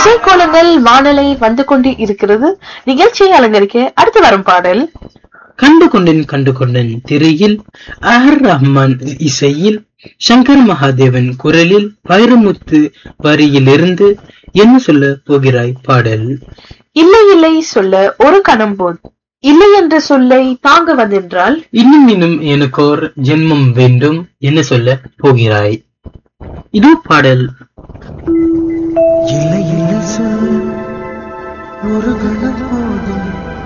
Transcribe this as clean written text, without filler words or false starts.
இசைக்கோலங்கள் வானலை வந்து கொண்டு இருக்கிறது. நிகழ்ச்சியை அலங்கரிக்க அடுத்து வரும் பாடல் கண்டு கொண்டேன் திரையில் ஆர் ரஹ்மான் இசையில் சங்கர் மகாதேவன் குரலில் வைரமுத்து வரியிலிருந்து என்ன சொல்ல போகிறாய் பாடல். இல்லை இல்லை சொல்ல ஒரு கணம் போது இல்லை என்ற சொல்லை தாங்க வந்தென்றால் இன்னும் எனக்கோர் ஜென்மம் வேண்டும் என்ன சொல்ல போகிறாய். இது பாடல். இல்லை இல்லை சொல்ல ஒரு கணம் போதும்